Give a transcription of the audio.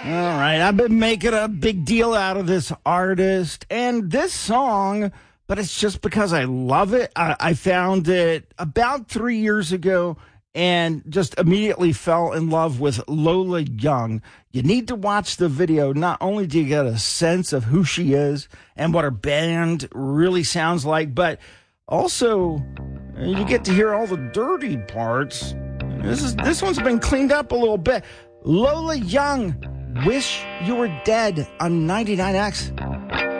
All right, I've been making a big deal out of this artist and this song, but it's just because I love it. I found it about 3 years ago and just immediately fell in love with Lola Young. You need to watch the video. Not only do you get a sense of who she is and what her band really sounds like, but also you get to hear all the dirty parts. This one's been cleaned up a little bit. Lola Young, Wish You Were Dead on 99X.